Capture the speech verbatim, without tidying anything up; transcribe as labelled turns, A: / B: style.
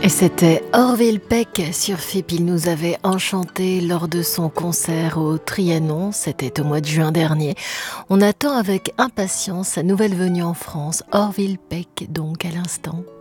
A: Et c'était Orville Peck sur F I P. Il nous avait enchantés lors de son concert au Trianon. C'était au mois de juin dernier. On attend avec impatience sa nouvelle venue en France. Orville Peck, donc, à l'instant.